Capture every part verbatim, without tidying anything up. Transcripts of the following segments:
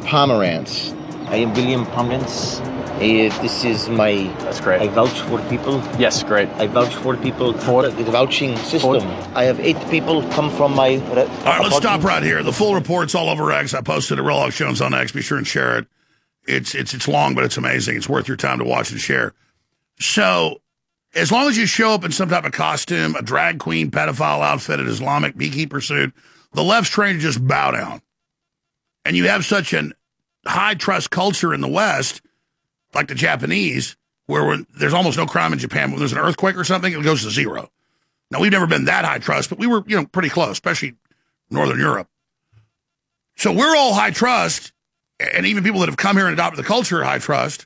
Pomerantz. I am William Pomerantz. Uh, this is my... That's great. I vouch for the people. Yes, great. I vouch for the people. For the, the vouching system. For I have eight people come from my... Re- all right, apartment. Let's stop right here. The full report's all over X. I posted it. Real Alex Jones on X. Be sure and share it. It's it's it's long, but it's amazing. It's worth your time to watch and share. So, as long as you show up in some type of costume, a drag queen, pedophile outfit, an Islamic beekeeper suit, the left's trained to just bow down. And you have such an high trust culture in the West, like the Japanese, where when, there's almost no crime in Japan. When there's an earthquake or something, it goes to zero. Now, we've never been that high trust, but we were, you know, pretty close, especially Northern Europe. So we're all high trust, and even people that have come here and adopted the culture are high trust,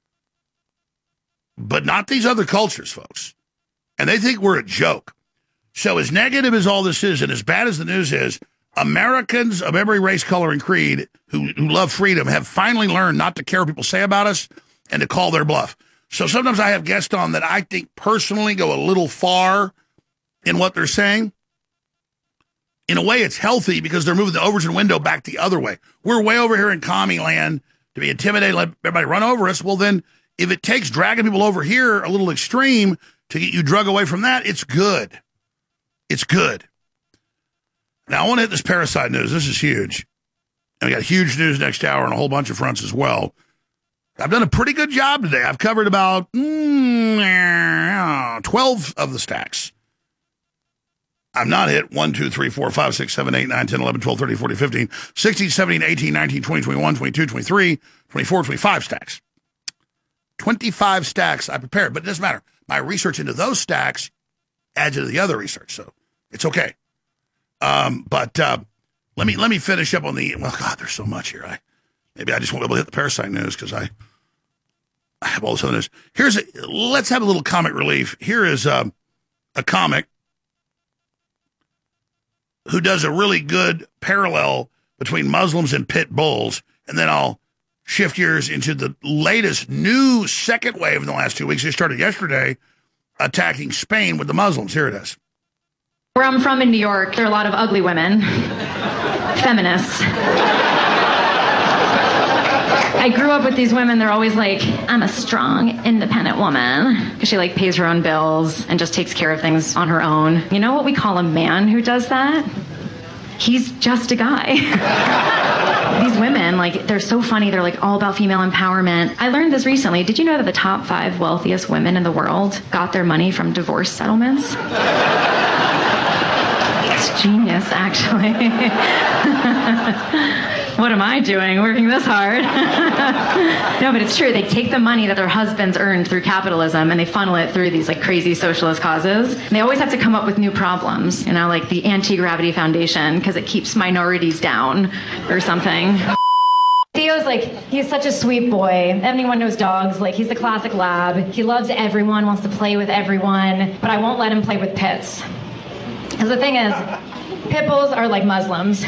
but not these other cultures, folks. And they think we're a joke. So as negative as all this is, and as bad as the news is, Americans of every race, color, and creed who, who love freedom have finally learned not to care what people say about us and to call their bluff. So sometimes I have guests on that I think personally go a little far in what they're saying. In a way, it's healthy because they're moving the Overton window back the other way. We're way over here in commie land to be intimidated, let everybody run over us. Well, then if it takes dragging people over here a little extreme to get you drug away from that, it's good. It's good. Now, I want to hit this parasite news. This is huge. And we got huge news next hour on a whole bunch of fronts as well. I've done a pretty good job today. I've covered about mm, twelve of the stacks. I've not hit one, two, three, four, five, six, seven, eight, nine, ten, eleven, twelve, thirteen, fourteen, fifteen, sixteen, seventeen, eighteen, nineteen, twenty, twenty-one, twenty-two, twenty-three, twenty-four, twenty-five stacks. twenty-five stacks I prepared, but it doesn't matter. My research into those stacks adds to the other research, so it's okay. Um, but uh, let me let me finish up on the. Well, God, there's so much here. I maybe I just won't be able to hit the parasite news because I, I have all this other news. Here's a, let's have a little comic relief. Here is um, a comic who does a really good parallel between Muslims and pit bulls, and then I'll shift gears into the latest new second wave in the last two weeks. It started yesterday, attacking Spain with the Muslims. Here it is. Where I'm from in New York, there are a lot of ugly women, feminists. I grew up with these women. They're always like, I'm a strong, independent woman. Because she like pays her own bills and just takes care of things on her own. You know what we call a man who does that? He's just a guy. These women, like, they're so funny. They're like all about female empowerment. I learned this recently. Did you know that the top five wealthiest women in the world got their money from divorce settlements? It's genius, actually. What am I doing working this hard? No, but it's true. They take the money that their husbands earned through capitalism and they funnel it through these like crazy socialist causes. And they always have to come up with new problems, you know, like the Anti-Gravity Foundation because it keeps minorities down or something. Theo's like, he's such a sweet boy. Everyone knows dogs. Like, he's the classic lab. He loves everyone, wants to play with everyone, but I won't let him play with pits. Because the thing is, pit bulls are like Muslims.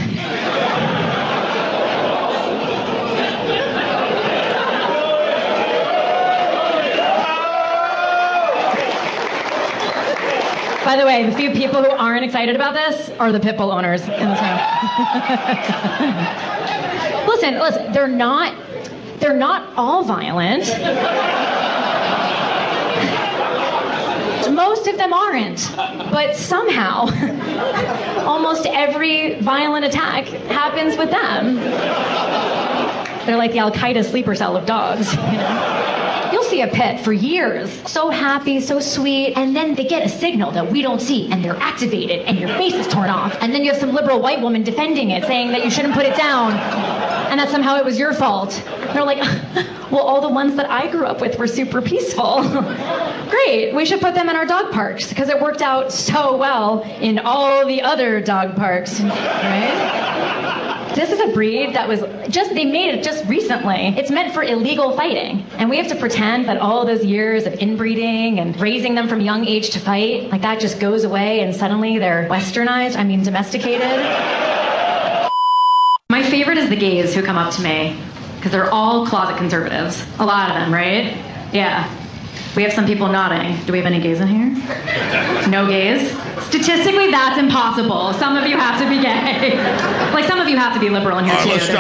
By the way, the few people who aren't excited about this are the pit bull owners in this room. listen, listen, they're not, they're not all violent. Most of them aren't, but somehow, almost every violent attack happens with them. They're like the Al-Qaeda sleeper cell of dogs, you know? You'll see a pit for years, so happy, so sweet, and then they get a signal that we don't see, and they're activated, and your face is torn off. And then you have some liberal white woman defending it, saying that you shouldn't put it down, and that somehow it was your fault. And they're like, well, all the ones that I grew up with were super peaceful. Great, we should put them in our dog parks, because it worked out so well in all the other dog parks, right? This is a breed that was just, they made it just recently. It's meant for illegal fighting. And we have to pretend that all those years of inbreeding and raising them from a young age to fight, like that just goes away and suddenly they're westernized, I mean domesticated. My favorite is the gays who come up to me, because they're all closet conservatives. A lot of them, right? Yeah. We have some people nodding. Do we have any gays in here? No gays? Statistically, that's impossible. Some of you have to be gay. Like, some of you have to be liberal in here, All right, too. let's stop.